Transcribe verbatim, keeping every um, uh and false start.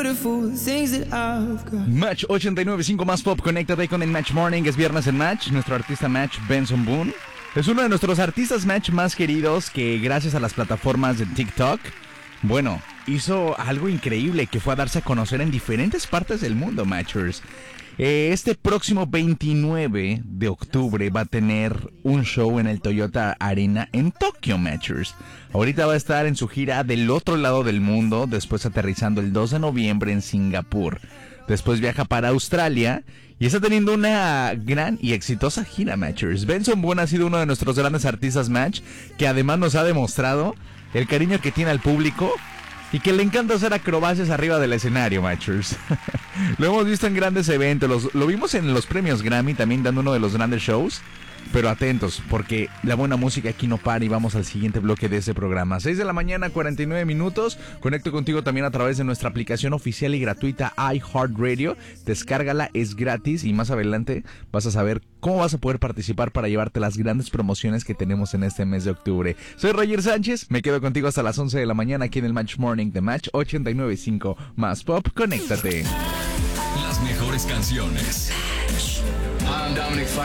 Match ochenta y nueve punto cinco más pop, conéctate con el Match Morning. Es viernes en Match. Nuestro artista Match, Benson Boone, es uno de nuestros artistas Match más queridos, que gracias a las plataformas de TikTok, bueno, hizo algo increíble, que fue a darse a conocer en diferentes partes del mundo, Matchers. Eh, este próximo veintinueve de octubre va a tener un show en el Toyota Arena en Tokio, Matchers. Ahorita va a estar en su gira del otro lado del mundo, después aterrizando el dos de noviembre en Singapur. Después viaja para Australia y está teniendo una gran y exitosa gira, Matchers. Benson Boone ha sido uno de nuestros grandes artistas Match, que además nos ha demostrado el cariño que tiene al público y que le encanta hacer acrobacias arriba del escenario, Matchers. Lo hemos visto en grandes eventos, los, lo vimos en los premios Grammy, también dando uno de los grandes shows. Pero atentos, porque la buena música aquí no para y vamos al siguiente bloque de este programa. seis de la mañana, cuarenta y nueve minutos. Conecto contigo también a través de nuestra aplicación oficial y gratuita iHeartRadio. Descárgala, es gratis y más adelante vas a saber cómo vas a poder participar para llevarte las grandes promociones que tenemos en este mes de octubre. Soy Roger Sánchez, me quedo contigo hasta las once de la mañana aquí en el Match Morning de Match ochenta y nueve punto cinco más pop. Conéctate. Las mejores canciones. I'm Dominic